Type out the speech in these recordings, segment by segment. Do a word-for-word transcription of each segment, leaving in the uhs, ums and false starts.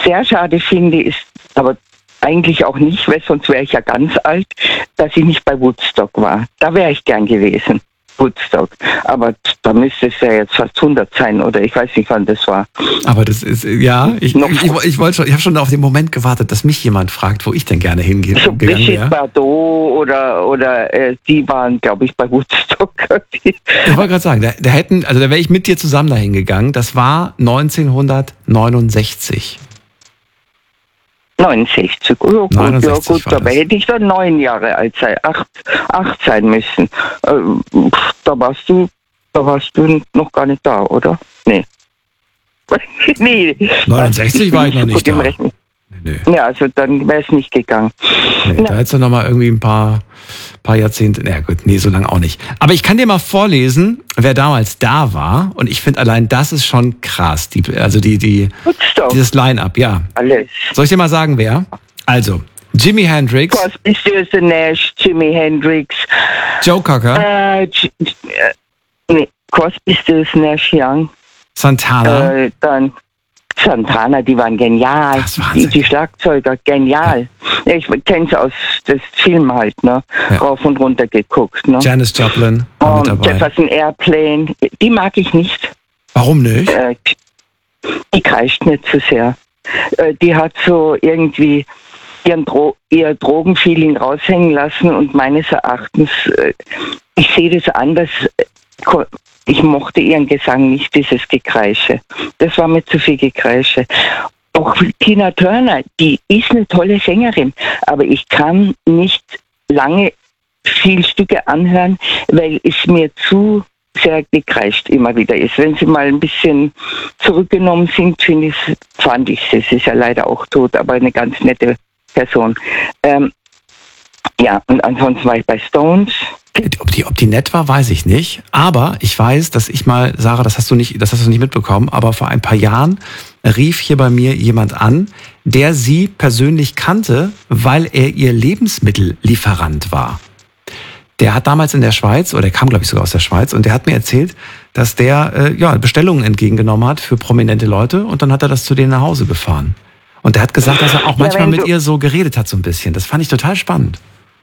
sehr schade finde, ist, aber eigentlich auch nicht, weil sonst wäre ich ja ganz alt, dass ich nicht bei Woodstock war. Da wäre ich gern gewesen. Woodstock. Aber da müsste es ja jetzt fast hundert sein, oder ich weiß nicht, wann das war. Aber das ist, ja, ich, ich, ich, ich wollte schon, ich habe schon auf den Moment gewartet, dass mich jemand fragt, wo ich denn gerne hingehe. So Brigitte Bardot oder, oder äh, die waren, glaube ich, bei Woodstock. Ich wollte gerade sagen, da, da hätten, also da wäre ich mit dir zusammen dahin gegangen. Das war neunzehnhundertneunundsechzig. neunundsechzig, oh, gut, neunundsechzig, ja gut, dabei hätte ich dann neun Jahre alt sein, acht, acht sein müssen. Äh, da warst du, da warst du noch gar nicht da, oder? Nee. nee. neunundsechzig war ich noch nicht da. Nee, nee. Ja, also dann wäre es nicht gegangen. Nee, da hättest du noch mal irgendwie ein paar, paar Jahrzehnte, na gut, nee, so lange auch nicht. Aber ich kann dir mal vorlesen, wer damals da war. Und ich finde allein, das ist schon krass. Die, also die, die, dieses Line-Up, ja. Alles. Soll ich dir mal sagen, wer? Also, Jimi Hendrix. Crosby, Stills and Nash, Jimi Hendrix. Joe Cocker. Äh, G- äh, nee, Crosby, Stills, Nash, Young. Santana. Äh, dann Santana, die waren genial. Die, die Schlagzeuger, genial. Ja. Ich kenne sie aus dem Film halt, ne? Ja. Rauf und runter geguckt, ne? Janis Joplin war mit dabei. Jefferson Airplane, die mag ich nicht. Warum nicht? Äh, die kreischt nicht zu sehr. Äh, die hat so irgendwie ihren Dro- ihr Drogenfeeling raushängen lassen und meines Erachtens, äh, ich sehe das anders. Ich mochte ihren Gesang nicht, dieses Gekreische. Das war mir zu viel Gekreische. Auch Tina Turner, die ist eine tolle Sängerin, aber ich kann nicht lange viel Stücke anhören, weil es mir zu sehr gekreischt immer wieder ist. Wenn sie mal ein bisschen zurückgenommen sind, finde ich, fand ich sie. Sie ist ja leider auch tot, aber eine ganz nette Person. Ähm, ja, und ansonsten war ich bei Stones. Ob die, ob die nett war, weiß ich nicht. Aber ich weiß, dass ich mal, Sarah, das hast du nicht, das hast du nicht mitbekommen, aber vor ein paar Jahren rief hier bei mir jemand an, der sie persönlich kannte, weil er ihr Lebensmittellieferant war. Der hat damals in der Schweiz, oder der kam, glaube ich, sogar aus der Schweiz, und der hat mir erzählt, dass der äh, ja, Bestellungen entgegengenommen hat für prominente Leute und dann hat er das zu denen nach Hause gefahren. Und der hat gesagt, dass er auch manchmal ja, mit ihr so geredet hat, so ein bisschen. Das fand ich total spannend.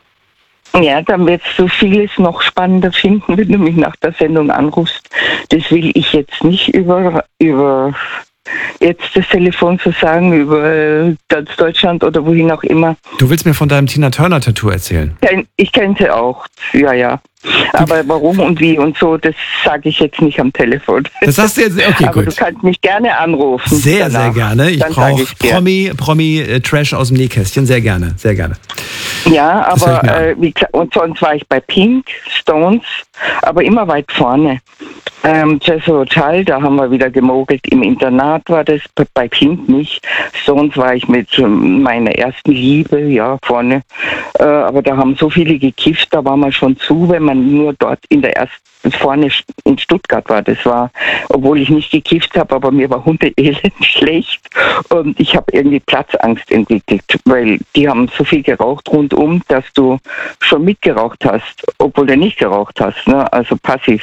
Ja, dann wirst du vieles noch spannender finden, wenn du mich nach der Sendung anrufst. Das will ich jetzt nicht über, über jetzt das Telefon zu sagen, über ganz Deutschland oder wohin auch immer. Du willst mir von deinem Tina Turner-Tattoo erzählen? Ich kenne sie auch, ja, ja. Aber warum und wie und so, das sage ich jetzt nicht am Telefon. Das sagst du jetzt, okay, aber gut. Du kannst mich gerne anrufen. Sehr, danach. sehr gerne. Ich brauche Promi, dir. Promi äh, Trash aus dem Nähkästchen, sehr gerne, sehr gerne. Ja, aber äh, wie, und sonst war ich bei Pink, Stones, aber immer weit vorne. Ähm, Jethro Tull, da haben wir wieder gemogelt. Im Internat war das, bei Pink nicht. Stones war ich mit meiner ersten Liebe, ja, vorne. Äh, aber da haben so viele gekifft, da war man schon zu, wenn man nur dort in der ersten, vorne in Stuttgart war. Das war, obwohl ich nicht gekifft habe, aber mir war hundeelend schlecht. Und ich habe irgendwie Platzangst entwickelt, weil die haben so viel geraucht rundum, dass du schon mitgeraucht hast, obwohl du nicht geraucht hast, ne? Also passiv.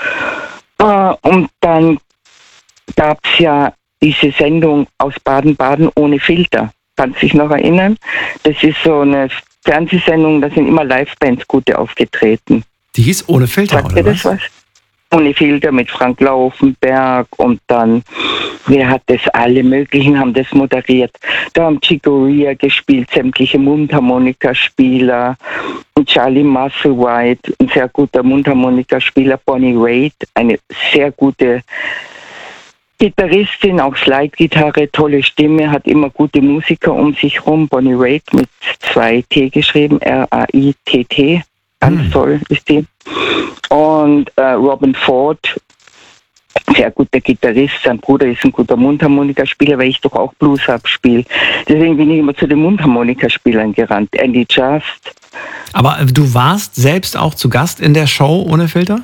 Und dann gab es ja diese Sendung aus Baden-Baden ohne Filter. Kannst du dich noch erinnern? Das ist so eine Fernsehsendung, da sind immer Livebands gute aufgetreten. Die hieß Ohne Filter, Sagt oder ihr das was? Ohne Filter mit Frank Laufenberg und dann, wer hat das, alle möglichen haben das moderiert. Da haben Chicoria gespielt, sämtliche Mundharmonikaspieler und Charlie Musselwhite, ein sehr guter Mundharmonikaspieler, Bonnie Raitt, eine sehr gute Gitarristin, auch Slide-Gitarre, tolle Stimme, hat immer gute Musiker um sich rum. Bonnie Raitt mit zwei T geschrieben, R A I T T, ganz hm. toll ist die. Und äh, Robin Ford, sehr guter Gitarrist, sein Bruder ist ein guter Mundharmonikaspieler, weil ich doch auch Blues abspiele. Deswegen bin ich immer zu den Mundharmonikaspielern gerannt. Andy Just. Aber du warst selbst auch zu Gast in der Show Ohne Filter?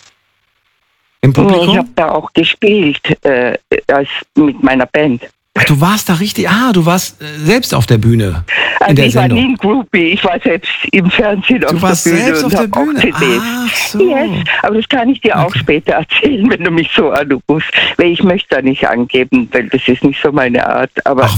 Im Publikum? Ich habe da auch gespielt, äh, als mit meiner Band. Ach, du warst da richtig, ah, du warst äh, selbst auf der Bühne in also der ich Sendung. war nie ein Groupie, ich war selbst im Fernsehen du auf der Bühne. Du warst selbst auf der Bühne? Ach so. Yes, aber das kann ich dir okay. auch später erzählen, wenn du mich so anrufst, weil ich möchte da nicht angeben, weil das ist nicht so meine Art. Aber Ach,